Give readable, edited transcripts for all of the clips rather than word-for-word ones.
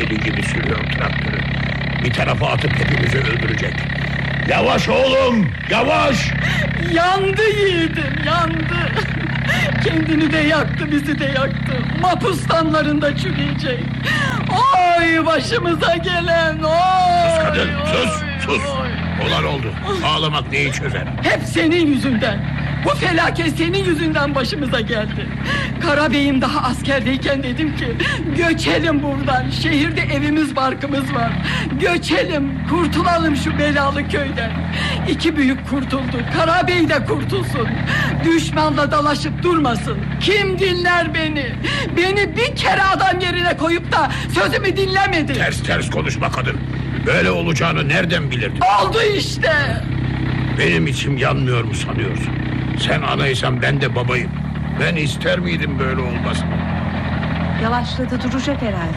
deli gibi sürüyor traktörü. Bir tarafa atıp hepimizi öldürecek. Yavaş oğlum, yavaş! Yandı yiğidim, yandı. Kendini de yaktı, bizi de yaktı. Mapustanlarında çürüyecek. Oy başımıza gelen, oy! Sus kadın, oy, sus! oy. Olan oldu, ağlamak neyi çözer? Hep senin yüzünden. Bu felaket senin yüzünden başımıza geldi. Karabeyim daha askerdeyken dedim ki göçelim buradan. Şehirde evimiz barkımız var. Göçelim, kurtulalım şu belalı köyden. İki büyük kurtuldu, Karabey de kurtulsun. Düşmanla dalaşıp durmasın. Kim dinler beni? Beni bir kere adam yerine koyup da sözümü dinlemedi. Ters konuşma kadın. Böyle olacağını nereden bilirdin? Oldu işte. Benim içim yanmıyor mu sanıyorsun? Sen anaysan ben de babayım. Ben ister miydim böyle olmasın? Yavaşladı, duracak herhalde.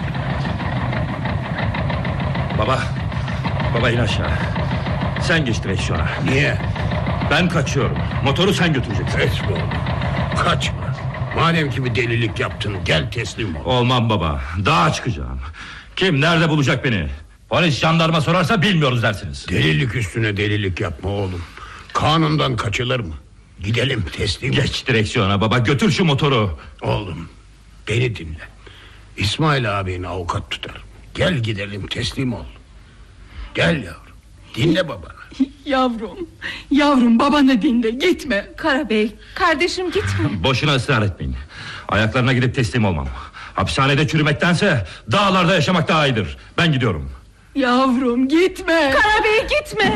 Baba in aşağı. Sen geç direksiyona. Niye? Ben kaçıyorum. Motoru sen götüreceksin. Etme oğlum. Kaçma. Madem ki bir delilik yaptın, gel teslim ol. Olmam baba. Dağa çıkacağım. Kim nerede bulacak beni? Polis jandarma sorarsa bilmiyoruz dersiniz. Delilik üstüne delilik yapma oğlum. Kanundan kaçılır mı? Gidelim teslim ol. Geç direksiyona baba, götür şu motoru. Oğlum beni dinle. İsmail abin avukat tutar. Gel gidelim teslim ol. Gel yavrum, dinle babanı. Yavrum babanı dinle, gitme. Karabey, kardeşim gitme. Boşuna ısrar etmeyin. Ayaklarına gidip teslim olmam. Hapishanede çürümektense dağlarda yaşamak daha iyidir. Ben gidiyorum. Yavrum gitme. Karabey gitme.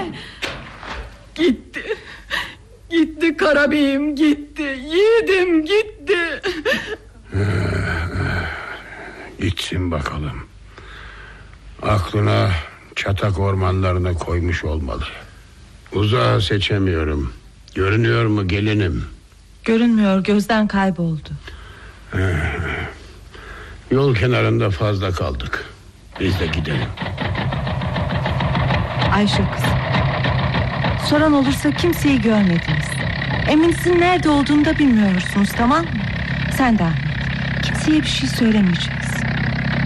Gitti Karabeyim, gitti. Yiğidim gitti. Gitsin bakalım. Aklına çatak ormanlarına koymuş olmalı. Uzağı seçemiyorum. Görünüyor mu gelinim? Görünmüyor, gözden kayboldu. Yol kenarında fazla kaldık. Biz de gidelim. Ayşe kızım, soran olursa kimseyi görmediniz. Eminsin nerede olduğunu da bilmiyorsunuz, tamam mı? Sen de Ahmet, kimseye bir şey söylemeyeceğim.